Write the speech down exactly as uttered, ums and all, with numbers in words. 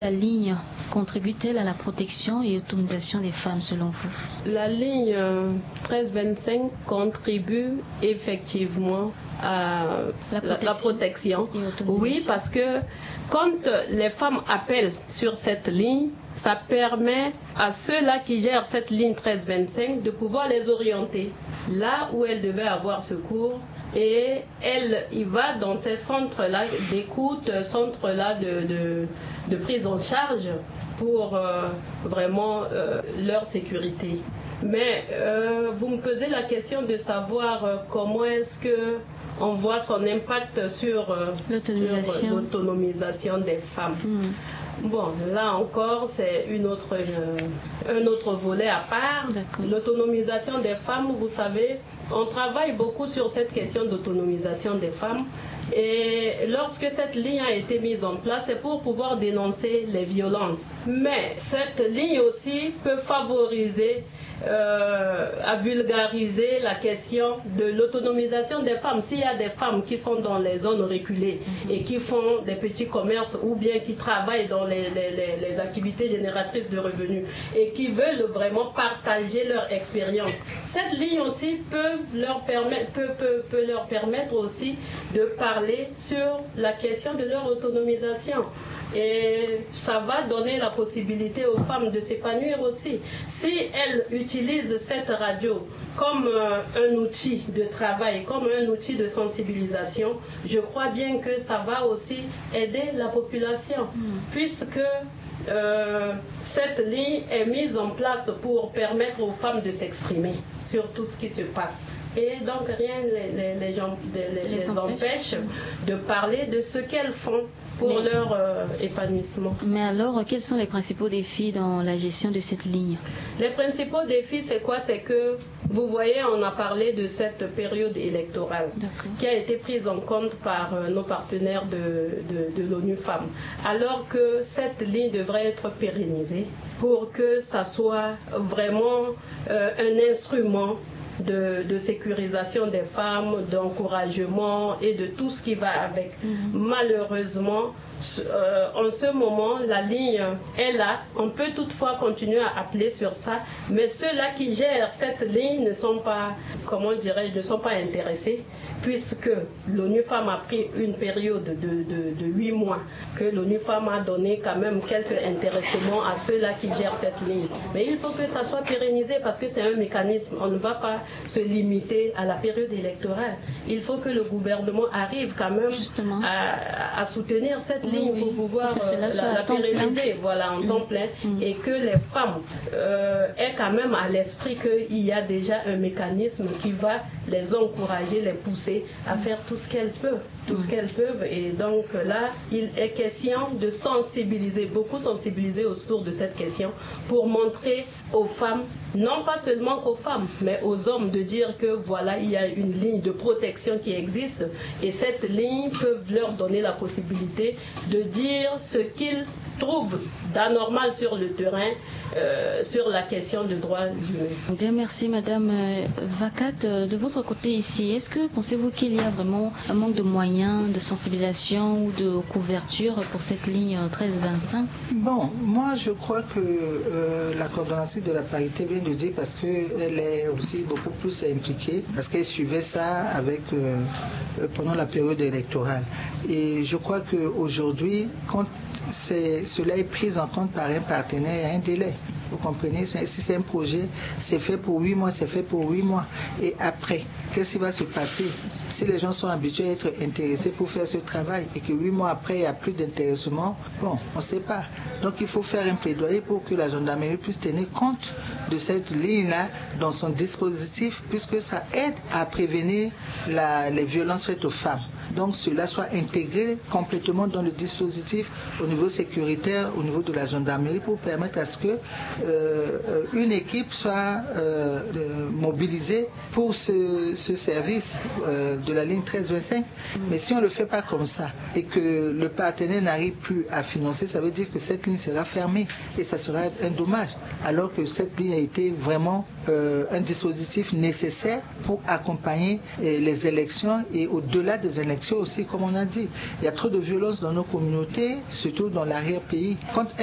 La ligne contribue-t-elle à la protection et autonomisation des femmes selon vous? La ligne treize vingt-cinq contribue effectivement à la protection. La, la protection. Oui, parce que quand les femmes appellent sur cette ligne, ça permet à ceux-là qui gèrent cette ligne treize vingt-cinq de pouvoir les orienter là où elles devaient avoir secours. Et elle y va dans ces centres-là d'écoute, centres-là de, de, de prise en charge pour euh, vraiment euh, leur sécurité. Mais euh, vous me posez la question de savoir euh, comment est-ce que on voit son impact sur, euh, l'autonomisation. sur l'autonomisation des femmes. Mmh. Bon, là encore, c'est une autre, euh, un autre volet à part. L'autonomisation des femmes, vous savez, on travaille beaucoup sur cette question d'autonomisation des femmes. Et lorsque cette ligne a été mise en place, c'est pour pouvoir dénoncer les violences. Mais cette ligne aussi peut favoriser Euh, à vulgariser la question de l'autonomisation des femmes. S'il y a des femmes qui sont dans les zones reculées mm-hmm. et qui font des petits commerces ou bien qui travaillent dans les, les, les, les activités génératrices de revenus et qui veulent vraiment partager leur expérience, cette ligne aussi peut leur permettre, peut, peut, peut leur permettre aussi de parler sur la question de leur autonomisation. Et ça va donner la possibilité aux femmes de s'épanouir aussi. Si elles utilisent cette radio comme euh, un outil de travail, comme un outil de sensibilisation, je crois bien que ça va aussi aider la population, mmh. puisque euh, cette ligne est mise en place pour permettre aux femmes de s'exprimer sur tout ce qui se passe. Et donc rien ne les, les, les, les, les, les empêche de parler de ce qu'elles font pour mais, leur euh, épanouissement. Mais alors, quels sont les principaux défis dans la gestion de cette ligne? Les principaux défis, c'est quoi? C'est que, vous voyez, on a parlé de cette période électorale D'accord. qui a été prise en compte par euh, nos partenaires de, de, de l'ONU Femmes, alors que cette ligne devrait être pérennisée pour que ça soit vraiment euh, un instrument De, de sécurisation des femmes, d'encouragement et de tout ce qui va avec. Mmh. Malheureusement, euh, en ce moment, la ligne est là. On peut toutefois continuer à appeler sur ça, mais ceux-là qui gèrent cette ligne ne sont pas, comment dirais-je, ne sont pas intéressés, puisque l'ONU Femmes a pris une période de, de, de huit mois, que l'ONU Femmes a donné quand même quelques intéressements à ceux-là qui gèrent cette ligne. Mais il faut que ça soit pérennisé parce que c'est un mécanisme. On ne va pas se limiter à la période électorale. Il faut que le gouvernement arrive quand même à, à soutenir cette oui, ligne oui. pour pouvoir pour euh, la, la pérenniser voilà, en mmh. temps plein mmh. et que les femmes euh, aient quand même à l'esprit qu'il y a déjà un mécanisme qui va les encourager, les pousser à faire tout ce qu'elles peuvent. Tout mmh. ce qu'elles peuvent. Et donc là, il est question de sensibiliser, beaucoup sensibiliser autour de cette question pour montrer aux femmes, non pas seulement aux femmes, mais aux hommes, de dire que voilà, il y a une ligne de protection qui existe et cette ligne peut leur donner la possibilité de dire ce qu'ils trouvent d'anormal sur le terrain euh, sur la question de droits humains. Bien, merci Madame Vacat. De votre côté ici, est-ce que pensez-vous qu'il y a vraiment un manque de moyens, de sensibilisation ou de couverture pour cette ligne treize vingt-cinq? Bon, moi je crois que euh, la coordonnatrice de la parité vient de dire parce qu'elle est aussi beaucoup plus impliquée, parce qu'elle suivait ça avec euh, pendant la période électorale. Et je crois qu'aujourd'hui, quand c'est, cela est pris en compte par un partenaire, il y a un délai. Vous comprenez? Si c'est un projet, c'est fait pour huit mois, c'est fait pour huit mois. Et après, qu'est-ce qui va se passer? Si les gens sont habitués à être intéressés pour faire ce travail et que huit mois après, il n'y a plus d'intéressement, bon, on ne sait pas. Donc il faut faire un plaidoyer pour que la gendarmerie puisse tenir compte de cette ligne-là dans son dispositif, puisque ça aide à prévenir la, les violences faites aux femmes. Donc cela soit intégré complètement dans le dispositif au niveau sécuritaire, au niveau de la gendarmerie, pour permettre à ce que euh, une équipe soit euh, mobilisée pour ce, ce service euh, de la ligne treize vingt-cinq. Mais si on ne le fait pas comme ça et que le partenaire n'arrive plus à financer, ça veut dire que cette ligne sera fermée et ça sera un dommage, alors que cette ligne a été vraiment euh, un dispositif nécessaire pour accompagner euh, les élections et au-delà des élections réaction aussi, comme on a dit. Il y a trop de violence dans nos communautés, surtout dans l'arrière-pays. Quand